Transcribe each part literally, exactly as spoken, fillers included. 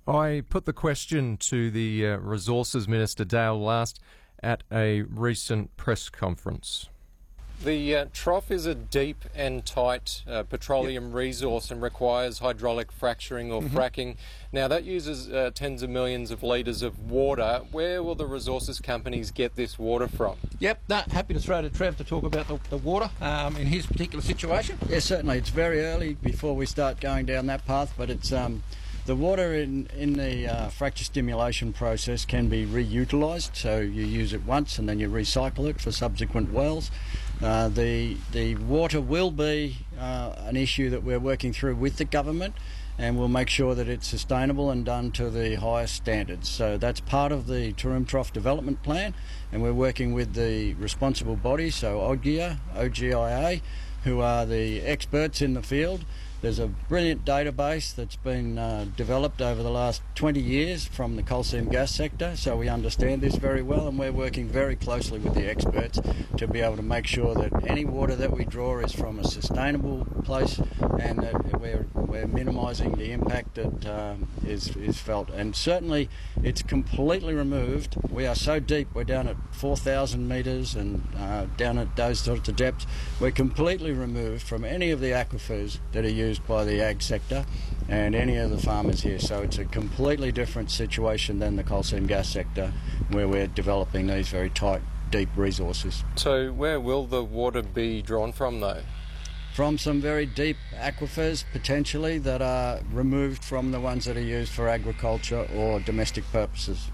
I put the question to the uh, Resources Minister Dale last at a recent press conference. The uh, trough is a deep and tight uh, petroleum yep. resource and requires hydraulic fracturing or mm-hmm. fracking. Now that uses uh, tens of millions of litres of water. Where will the resources companies get this water from? Yep, no, happy to throw to Trev to talk about the, the water um, in his particular situation. Yeah, certainly. It's very early before we start going down that path, but it's um, the water in, in the uh, fracture stimulation process can be reutilised, so you use it once and then you recycle it for subsequent wells. Uh, the the water will be uh, an issue that we're working through with the government, and we'll make sure that it's sustainable and done to the highest standards. So that's part of the Taroom Trough Development Plan, and we're working with the responsible bodies, so O G I A, O G I A, who are the experts in the field. There's a brilliant database that's been uh, developed over the last twenty years from the coal seam gas sector, so we understand this very well, and we're working very closely with the experts to be able to make sure that any water that we draw is from a sustainable place, and that we're, we're minimising the impact that uh, is, is felt. And certainly it's completely removed. We are so deep, we're down at four thousand metres and uh, down at those sorts of depths. We're completely removed from any of the aquifers that are used by the ag sector and any of the farmers here, so it's a completely different situation than the coal seam gas sector, where we're developing these very tight, deep resources. So where will the water be drawn from though? From some very deep aquifers, potentially, that are removed from the ones that are used for agriculture or domestic purposes.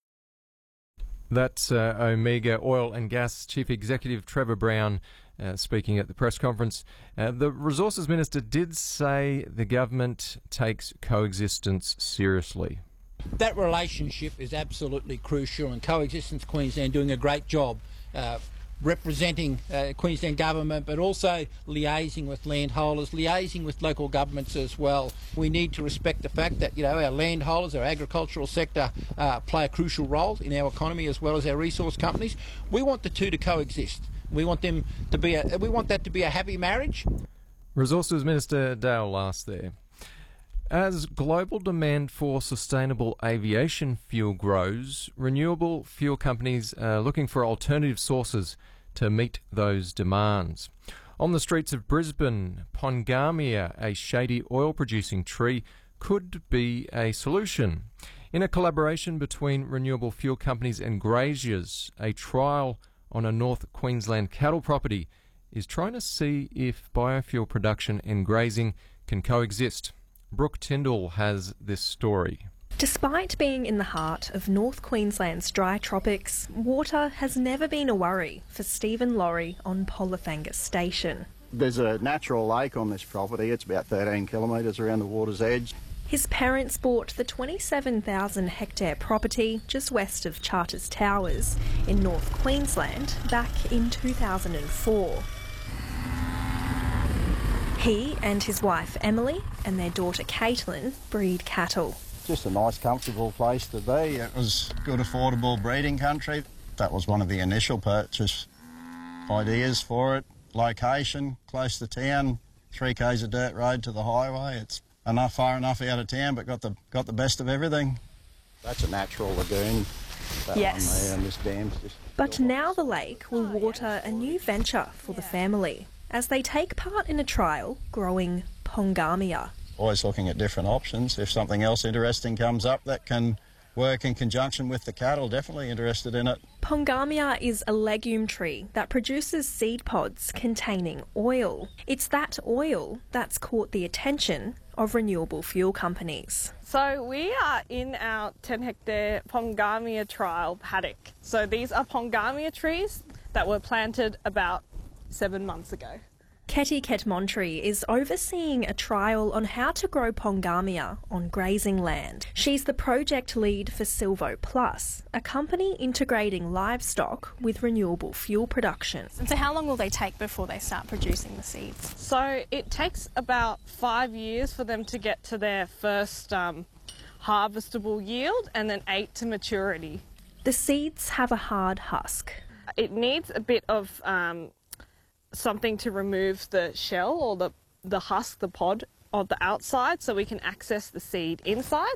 That's uh, Omega Oil and Gas Chief Executive Trevor Brown uh, speaking at the press conference. Uh, the Resources Minister did say the government takes coexistence seriously. That relationship is absolutely crucial, and Coexistence Queensland doing a great job uh, representing uh, Queensland Government, but also liaising with landholders, liaising with local governments as well. We need to respect the fact that, you know, our landholders, our agricultural sector uh, play a crucial role in our economy as well as our resource companies. We want the two to coexist. We want them to be a, we want that to be a happy marriage. Resources Minister Dale last there. As global demand for sustainable aviation fuel grows, renewable fuel companies are looking for alternative sources to meet those demands. On the streets of Brisbane, Pongamia, a shady oil-producing tree, could be a solution. In a collaboration between renewable fuel companies and graziers, a trial on a North Queensland cattle property is trying to see if biofuel production and grazing can coexist. Brooke Tyndall has this story. Despite being in the heart of North Queensland's dry tropics, water has never been a worry for Stephen Laurie on Polyphangus Station. There's a natural lake on this property. It's about thirteen kilometres around the water's edge. His parents bought the twenty-seven thousand hectare property just west of Charters Towers in North Queensland back in two thousand four. He and his wife Emily and their daughter Caitlin breed cattle. Just a nice, comfortable place to be. It was good, affordable breeding country. That was one of the initial purchase ideas for it. Location, close to town, three k's of dirt road to the highway. It's enough, far enough out of town, but got the got the best of everything. That's a natural lagoon. That yes. one there, and this dam's just... But now the lake will water a new venture for the family as they take part in a trial growing Pongamia. Always looking at different options. If something else interesting comes up that can work in conjunction with the cattle, definitely interested in it. Pongamia is a legume tree that produces seed pods containing oil. It's that oil that's caught the attention of renewable fuel companies. So we are in our ten hectare Pongamia trial paddock. So these are Pongamia trees that were planted about seven months ago. Ketty Ketmontri is overseeing a trial on how to grow Pongamia on grazing land. She's the project lead for Silvo Plus, a company integrating livestock with renewable fuel production. And so how long will they take before they start producing the seeds? So it takes about five years for them to get to their first um, harvestable yield, and then eight to maturity. The seeds have a hard husk. It needs a bit of um, something to remove the shell or the, the husk, the pod on the outside, so we can access the seed inside.